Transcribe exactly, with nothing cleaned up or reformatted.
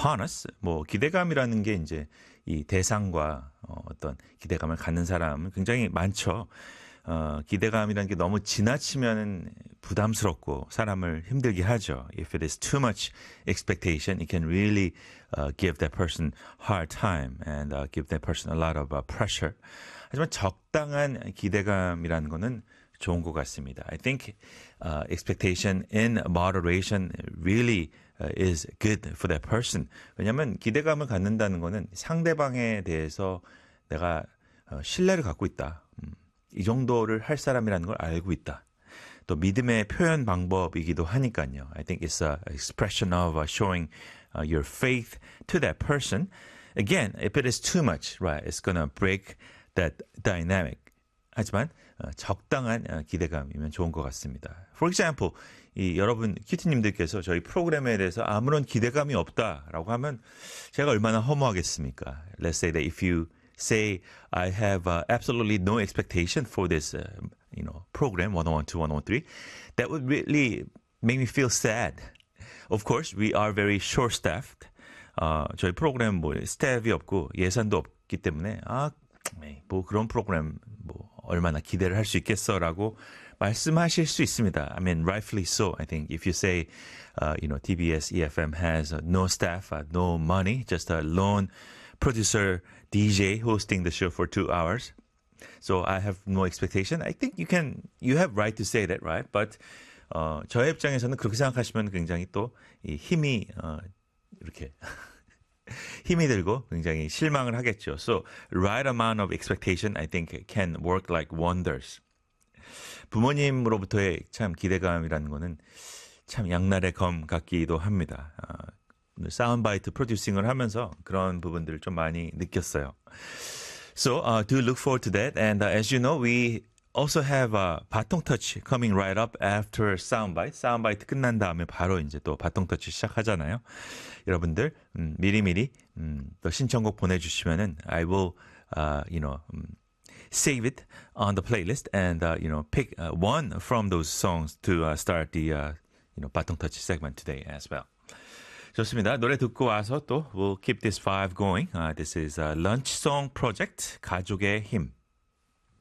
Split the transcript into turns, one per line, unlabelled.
upon us. 뭐 기대감이라는 게 이제 이 대상과 어, 어떤 기대감을 갖는 사람은 굉장히 많죠. 어, 기대감이라는 게 너무 지나치면 부담스럽고 사람을 힘들게 하죠. If it is too much expectation, it can really uh, give that person hard time and uh, give that person a lot of uh, pressure. 하지만 적당한 기대감이라는 거는 좋은 것 같습니다. I think uh, expectation in moderation really uh, is good for that person. 왜냐하면 기대감을 갖는다는 거는 상대방에 대해서 내가 어, 신뢰를 갖고 있다. 음, 이 정도를 할 사람이라는 걸 알고 있다. 또 믿음의 표현 방법이기도 하니까요. I think it's an expression of uh, showing uh, your faith to that person. Again, if it is too much, right, it's gonna break that dynamic. 하지만 어, 적당한 어, 기대감이면 좋은 것 같습니다. For example, 이 여러분 큐티님들께서 저희 프로그램에 대해서 아무런 기대감이 없다라고 하면 제가 얼마나 허무하겠습니까? Let's say that if you say I have uh, absolutely no expectation for this, uh, you know, program one oh one, two, one oh three, that would really make me feel sad. Of course, we are very short-staffed. 어, 저희 프로그램 뭐 스텝이 없고 예산도 없기 때문에 아, 뭐 그런 프로그램 뭐 얼마나 기대를 할 수 있겠어라고 말씀하실 수 있습니다. I mean, rightfully so. I think if you say, uh, you know, 티비에스 이에프엠 has no staff, uh, no money, just a lone producer 디제이 hosting the show for two hours. So I have no expectation. I think you can, you have right to say that, right? But 어, 저의 입장에서는 그렇게 생각하시면 굉장히 또 이 힘이 어, 이렇게 힘이 들고 굉장히 실망을 하겠죠. So right amount of expectation, I think, can work like wonders. 부모님으로부터의 참 기대감이라는 거는 참 양날의 검 같기도 합니다. 어, 사운드바이트 프로듀싱을 하면서 그런 부분들을 좀 많이 느꼈어요. So uh, do look forward to that. And uh, as you know, we also have uh, 바통 터치 coming right up after soundbite. soundbite 끝난 다음에 바로 이제 또 바통 터치 시작하잖아요. 여러분들 음, 미리미리 음, 또 신청곡 보내주시면은 I will, uh, you know, um, save it on the playlist and uh, you know pick uh, one from those songs to uh, start the uh, you know 바통 터치 segment today as well. 좋습니다. 노래 듣고 와서 또 we'll keep this vibe going. Uh, this is uh, Lunch Song Project 가족의 힘.